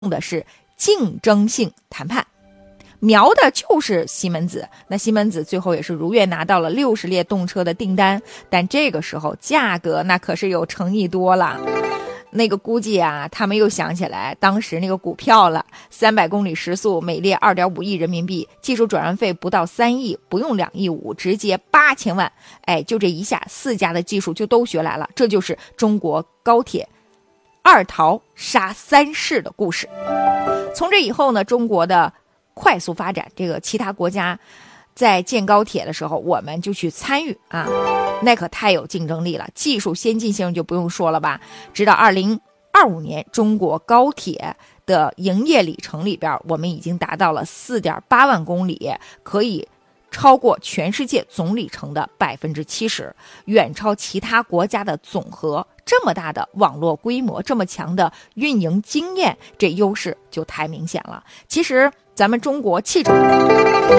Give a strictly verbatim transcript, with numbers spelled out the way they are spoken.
的是竞争性谈判，瞄的就是西门子。那西门子最后也是如愿拿到了六十列动车的订单，但这个时候价格那可是有诚意多了。那个估计啊，他们又想起来当时那个股票了，三百公里时速，每列二点五亿人民币，技术转让费不到三亿，不用两亿五，直接八千万。哎，就这一下，四家的技术就都学来了，这就是中国高铁二淘杀三市的故事。从这以后呢，中国的快速发展，这个其他国家在建高铁的时候，我们就去参与啊，那可太有竞争力了，技术先进性就不用说了吧。直到二零二五年，中国高铁的营业里程里边，我们已经达到了四点八万公里，可以超过全世界总里程的百分之七十，远超其他国家的总和。这么大的网络规模，这么强的运营经验，这优势就太明显了。其实咱们中国汽车